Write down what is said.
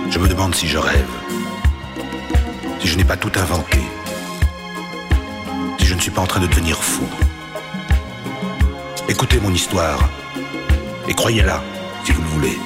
Je me demande si je rêve, si je n'ai pas tout inventé, si je ne suis pas en train de devenir fou. Écoutez mon histoire et croyez-la si vous le voulez.